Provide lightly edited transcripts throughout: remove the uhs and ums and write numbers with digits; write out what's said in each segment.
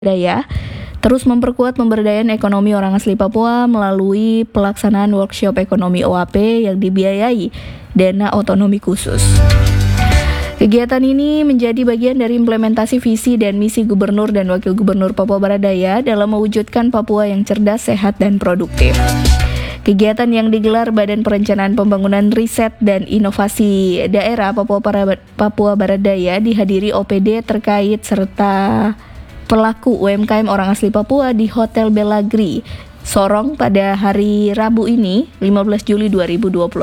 Daya terus memperkuat pemberdayaan ekonomi orang asli Papua melalui pelaksanaan workshop ekonomi OAP yang dibiayai dana otonomi khusus. Kegiatan ini menjadi bagian dari implementasi visi dan misi Gubernur dan Wakil Gubernur Papua Barat Daya dalam mewujudkan Papua yang cerdas, sehat, dan produktif. Kegiatan yang digelar Badan Perencanaan Pembangunan Riset dan Inovasi Daerah Papua Barat Daya dihadiri OPD terkait serta pelaku UMKM orang asli Papua di Hotel Belagri, Sorong pada hari Rabu ini, 15 Juli 2026.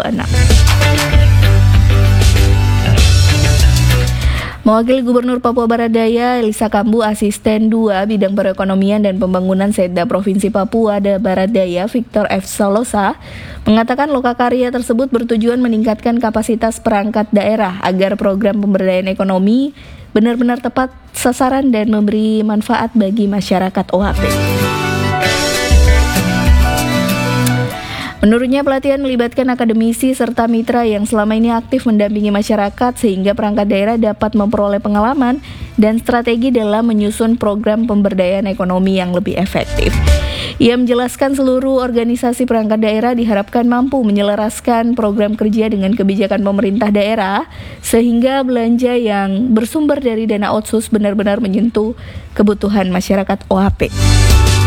Mewakili Gubernur Papua Barat Daya, Elisa Kambu, Asisten 2 Bidang Perekonomian dan Pembangunan Setda Provinsi Papua Barat Daya, Victor F. Salosa, mengatakan lokakarya tersebut bertujuan meningkatkan kapasitas perangkat daerah agar program pemberdayaan ekonomi benar-benar tepat sasaran dan memberi manfaat bagi masyarakat OAP. Menurutnya, pelatihan melibatkan akademisi serta mitra yang selama ini aktif mendampingi masyarakat sehingga perangkat daerah dapat memperoleh pengalaman dan strategi dalam menyusun program pemberdayaan ekonomi yang lebih efektif. Ia menjelaskan seluruh organisasi perangkat daerah diharapkan mampu menyelaraskan program kerja dengan kebijakan pemerintah daerah sehingga belanja yang bersumber dari dana otsus benar-benar menyentuh kebutuhan masyarakat OAP.